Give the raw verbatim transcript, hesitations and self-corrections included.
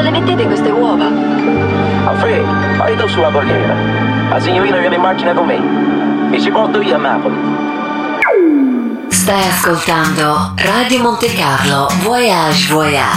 le mettete queste uova? Alfredo, vai tu sulla corriera. La signorina viene in macchina con me. E ci porto io a Napoli. Stai ascoltando Radio Monte Carlo Voyage Voyage.